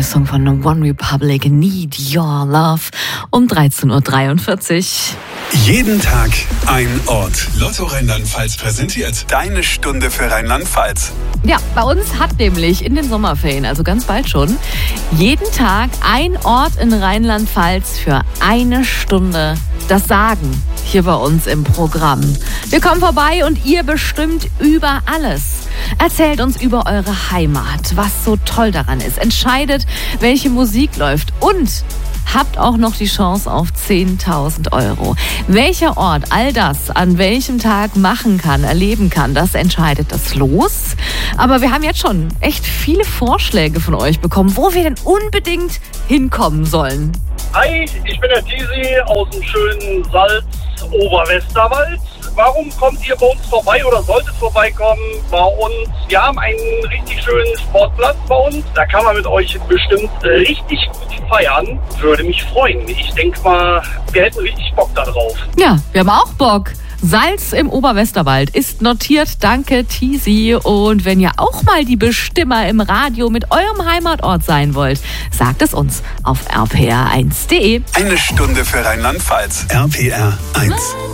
Song von One Republic, Need Your Love, um 13.43 Uhr. Jeden Tag ein Ort. Lotto Rheinland-Pfalz präsentiert deine Stunde für Rheinland-Pfalz. Ja, bei uns hat nämlich in den Sommerferien, also ganz bald schon, jeden Tag ein Ort in Rheinland-Pfalz für eine Stunde das Sagen hier bei uns im Programm. Wir kommen vorbei und ihr bestimmt über alles. Erzählt uns über eure Heimat, was so toll daran ist. Entscheidet, welche Musik läuft und habt auch noch die Chance auf 10.000 Euro. Welcher Ort all das an welchem Tag machen kann, erleben kann, das entscheidet das Los. Aber wir haben jetzt schon echt viele Vorschläge von euch bekommen, wo wir denn unbedingt hinkommen sollen. Hi, ich bin der Tisi aus dem schönen Salz-Oberwesterwald. Warum kommt ihr bei uns vorbei oder solltet vorbeikommen bei uns? Wir haben einen richtig schönen Sportplatz bei uns. Da kann man mit euch bestimmt richtig gut feiern. Würde mich freuen. Ich denke mal, wir hätten richtig Bock da drauf. Ja, wir haben auch Bock. Salz im Oberwesterwald ist notiert. Danke, Tisi. Und wenn ihr auch mal die Bestimmer im Radio mit eurem Heimatort sein wollt, sagt es uns auf rpr1.de. Eine Stunde für Rheinland-Pfalz. RPR 1.